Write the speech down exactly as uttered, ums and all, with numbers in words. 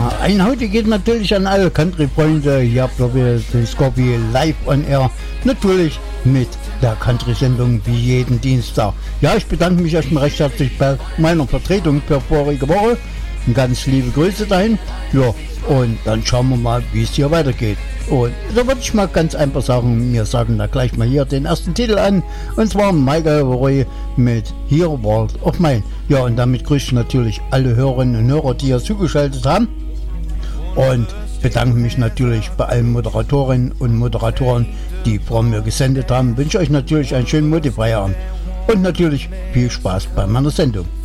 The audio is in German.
Ja, ein heute geht natürlich an alle Country-Freunde. Hier habt ihr wieder den Scorpio live on air. Natürlich mit der Country-Sendung wie jeden Dienstag. Ja, ich bedanke mich erstmal recht herzlich bei meiner Vertretung für vorige Woche. Ganz liebe Grüße dahin. Ja, und dann schauen wir mal, wie es hier weitergeht. Und so würde ich mal ganz einfach sagen, wir sagen da gleich mal hier den ersten Titel an. Und zwar Michael Roy mit Here World of Mine. Ja, und damit grüße ich natürlich alle Hörerinnen und Hörer, die hier zugeschaltet haben. Und bedanke mich natürlich bei allen Moderatorinnen und Moderatoren, die vor mir gesendet haben. Wünsche euch natürlich einen schönen Motivfeierabend. Und natürlich viel Spaß bei meiner Sendung.